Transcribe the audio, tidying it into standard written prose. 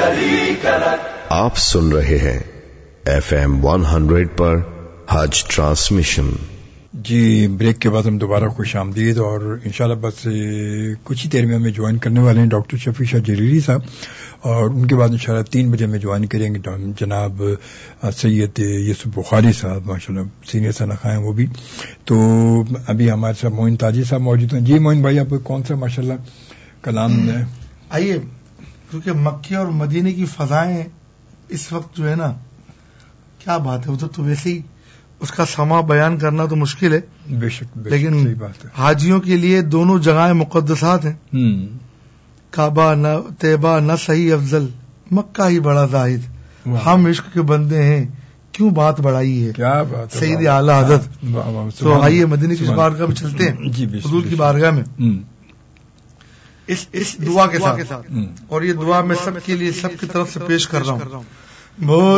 شريك لك. آپ سن رہے ہیں FM 100 پر حج ٹرانسمیشن. جی بریک کے بعد ہم دوبارہ خوش آمدید، اور انشاءاللہ بس کچھ ہی دیر میں ہمیں جوائن کرنے والے ہیں ڈاکٹر شفیع شاہ جریری صاحب، اور ان کے بعد انشاءاللہ 3 بجے میں جوائن کریں گے جناب سید یوسف بخاری صاحب، ماشاءاللہ سینئر سنخاں ہیں وہ بھی. تو ابھی ہمارے ساتھ معین تاجی صاحب موجود ہیں. جی معین بھائی، آپ کو کون سا ماشاءاللہ کلام ہے؟ آئیے، کیونکہ مکے اور مدینے کی فضائیں اس وقت جو ہے نا، کیا بات ہے، ادھر تو ویسے ہی اس کا سما بیان کرنا تو مشکل ہے، بے شک لیکن صحیح بات ہے. حاجیوں کے لیے دونوں جگہیں مقدسات ہیں. کعبہ نہ طیبہ نہ صحیح افضل، مکہ ہی بڑا زاہد. ہم عشق کے بندے ہیں، کیوں بات بڑھائی ہے، کیا بات ہے، سید اعلی حضرت. تو آئیے مدینے کی بارگاہ میں چلتے ہیں، جی حضور کی بارگاہ میں اس دعا کے ساتھ. اور یہ دعا میں سب کے لیے، سب کی طرف سے پیش کر رہا ہوں.